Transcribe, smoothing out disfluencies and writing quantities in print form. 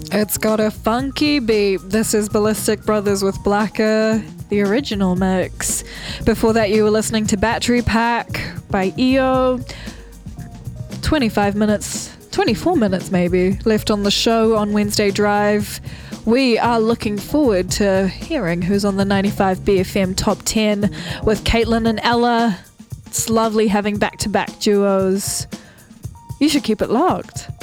It's got a funky beat. This is Ballistic Brothers with Blacker, the original mix. Before that, you were listening to Battery Pack by EO. 24 minutes maybe, left on the show on Wednesday Drive. We are looking forward to hearing who's on the 95 BFM Top 10 with Caitlin and Ella. It's lovely having back-to-back duos. You should keep it locked.